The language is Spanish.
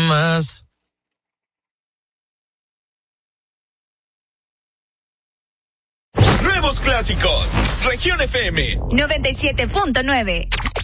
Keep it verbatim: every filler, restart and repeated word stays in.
más. Nuevos clásicos. Región F M noventa y siete punto nueve.